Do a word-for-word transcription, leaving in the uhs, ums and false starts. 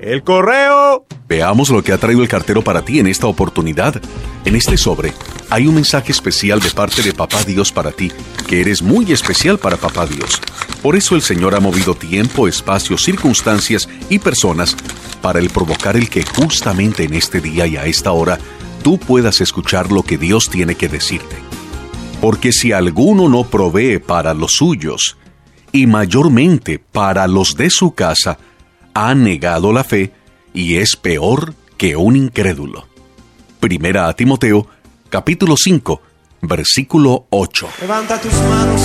¡El correo! Veamos lo que ha traído el cartero para ti en esta oportunidad. En este sobre hay un mensaje especial de parte de Papá Dios para ti, que eres muy especial para Papá Dios. Por eso el Señor ha movido tiempo, espacio, circunstancias y personas para el provocar el que justamente en este día y a esta hora tú puedas escuchar lo que Dios tiene que decirte. Porque si alguno no provee para los suyos, y mayormente para los de su casa, ha negado la fe y es peor que un incrédulo. Primera a Timoteo, capítulo cinco, versículo ocho. Levanta tus manos